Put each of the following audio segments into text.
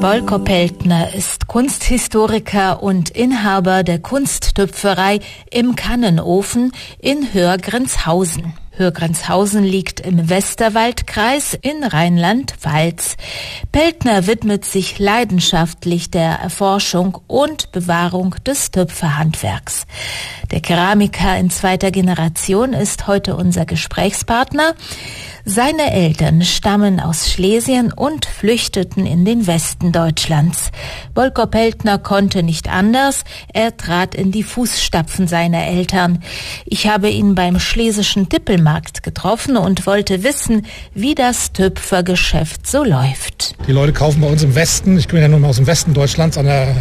Volker Peltner ist Kunsthistoriker und Inhaber der Kunsttöpferei im Kannenofen in Höhrgrenzhausen. Höhrgrenzhausen liegt im Westerwaldkreis in Rheinland-Pfalz. Peltner widmet sich leidenschaftlich der Erforschung und Bewahrung des Töpferhandwerks. Der Keramiker in zweiter Generation ist heute unser Gesprächspartner. Seine Eltern stammen aus Schlesien und flüchteten in den Westen Deutschlands. Volker Peltner konnte nicht anders. Er trat in die Fußstapfen seiner Eltern. Ich habe ihn beim schlesischen Tippelmarkt getroffen und wollte wissen, wie das Töpfergeschäft so läuft. Die Leute kaufen bei uns im Westen, ich bin ja nun mal aus dem Westen Deutschlands, an der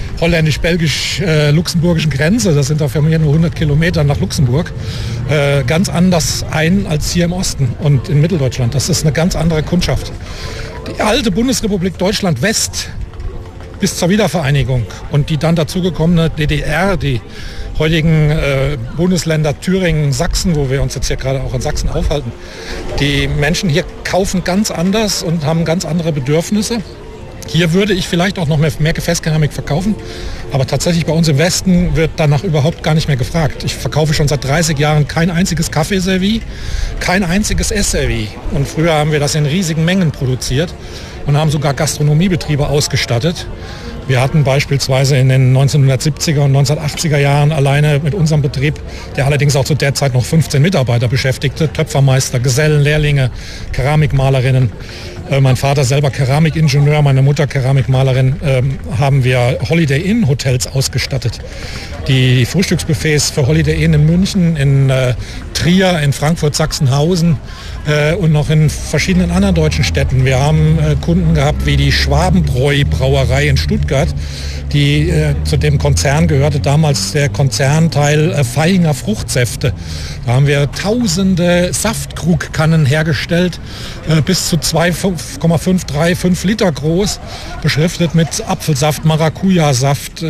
holländisch-belgisch-luxemburgischen Grenze, das sind da für mich nur 100 Kilometer nach Luxemburg, ganz anders ein als hier im Osten und in Mitteldeutschland. Das ist eine ganz andere Kundschaft. Die alte Bundesrepublik Deutschland West bis zur Wiedervereinigung und die dann dazugekommene DDR, die heutigen Bundesländer Thüringen, Sachsen, wo wir uns jetzt hier gerade auch in Sachsen aufhalten. Die Menschen hier kaufen ganz anders und haben ganz andere Bedürfnisse. Hier würde ich vielleicht auch noch mehr Gefäßkeramik verkaufen, aber tatsächlich bei uns im Westen wird danach überhaupt gar nicht mehr gefragt. Ich verkaufe schon seit 30 Jahren kein einziges Kaffeeservice, kein einziges Essservice. Und früher haben wir das in riesigen Mengen produziert und haben sogar Gastronomiebetriebe ausgestattet. Wir hatten beispielsweise in den 1970er und 1980er Jahren alleine mit unserem Betrieb, der allerdings auch zu der Zeit noch 15 Mitarbeiter beschäftigte, Töpfermeister, Gesellen, Lehrlinge, Keramikmalerinnen. Mein Vater selber Keramikingenieur, meine Mutter Keramikmalerin, haben wir Holiday Inn Hotels ausgestattet. Die Frühstücksbuffets für Holiday Inn in München, in Trier, in Frankfurt, Sachsenhausen und noch in verschiedenen anderen deutschen Städten. Wir haben Kunden gehabt wie die Schwabenbräu Brauerei in Stuttgart, die zu dem Konzern gehörte, damals der Konzernteil Vahinger Fruchtsäfte. Da haben wir tausende Saftkrugkannen hergestellt, bis zu 2,5 Liter groß, beschriftet mit Apfelsaft, Maracuja-Saft,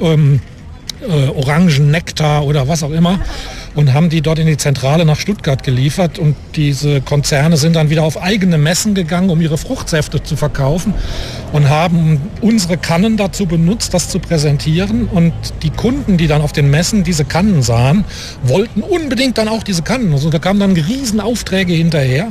Orangennektar oder was auch immer, und haben die dort in die Zentrale nach Stuttgart geliefert. Und diese Konzerne sind dann wieder auf eigene Messen gegangen, um ihre Fruchtsäfte zu verkaufen und haben unsere Kannen dazu benutzt, das zu präsentieren. Und die Kunden, die dann auf den Messen diese Kannen sahen, wollten unbedingt dann auch diese Kannen. Also da kamen dann Riesenaufträge hinterher.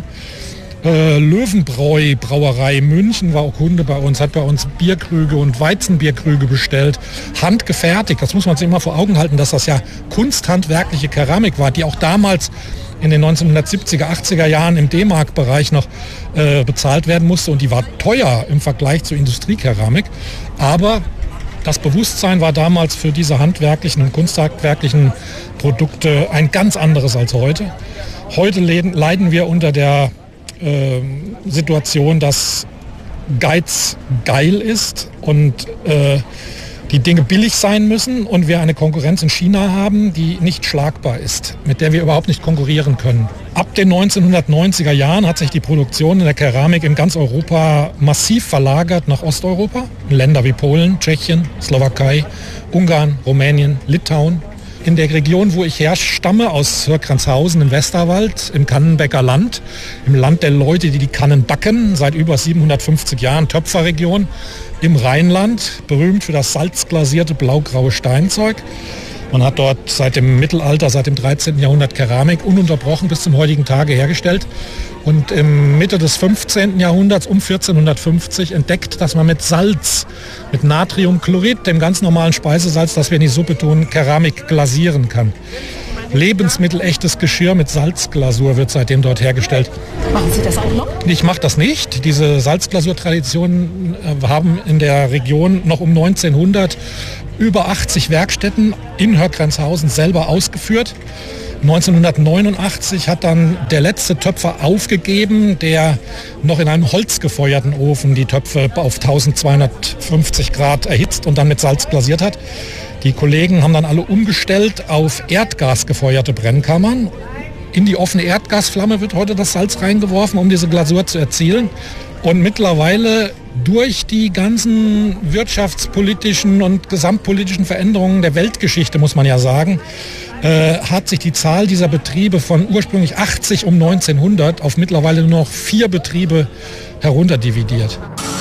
Löwenbräu Brauerei München war auch Kunde bei uns, hat bei uns Bierkrüge und Weizenbierkrüge bestellt, handgefertigt. Das muss man sich immer vor Augen halten, dass das ja kunsthandwerkliche Keramik war, die auch damals in den 1970er, 80er Jahren im D-Mark-Bereich noch bezahlt werden musste, und die war teuer im Vergleich zur Industriekeramik. Aber das Bewusstsein war damals für diese handwerklichen und kunsthandwerklichen Produkte ein ganz anderes als heute. Heute leiden wir unter der Situation, dass Geiz geil ist und die Dinge billig sein müssen und wir eine Konkurrenz in China haben, die nicht schlagbar ist, mit der wir überhaupt nicht konkurrieren können. Ab den 1990er Jahren hat sich die Produktion in der Keramik in ganz Europa massiv verlagert nach Osteuropa. Länder wie Polen, Tschechien, Slowakei, Ungarn, Rumänien, Litauen. In der Region, wo ich herstamme, aus Höhrgrenzhausen im Westerwald, im Kannenbäcker Land, im Land der Leute, die die Kannen backen, seit über 750 Jahren, Töpferregion, im Rheinland, berühmt für das salzglasierte blaugraue Steinzeug. Man hat dort seit dem Mittelalter, seit dem 13. Jahrhundert Keramik ununterbrochen bis zum heutigen Tage hergestellt. Und im Mitte des 15. Jahrhunderts, um 1450, entdeckt, dass man mit Salz, mit Natriumchlorid, dem ganz normalen Speisesalz, das wir in die Suppe tun, Keramik glasieren kann. Lebensmittelechtes Geschirr mit Salzglasur wird seitdem dort hergestellt. Machen Sie das auch noch? Ich mache das nicht. Diese Salzglasur-Traditionen haben in der Region noch um 1900 über 80 Werkstätten in Höhrgrenzhausen selber ausgeführt. 1989 hat dann der letzte Töpfer aufgegeben, der noch in einem holzgefeuerten Ofen die Töpfe auf 1250 Grad erhitzt und dann mit Salz glasiert hat. Die Kollegen haben dann alle umgestellt auf erdgasgefeuerte Brennkammern. In die offene Erdgasflamme wird heute das Salz reingeworfen, um diese Glasur zu erzielen. Und mittlerweile durch die ganzen wirtschaftspolitischen und gesamtpolitischen Veränderungen der Weltgeschichte, muss man ja sagen, hat sich die Zahl dieser Betriebe von ursprünglich 80 um 1900 auf mittlerweile nur noch 4 Betriebe herunterdividiert.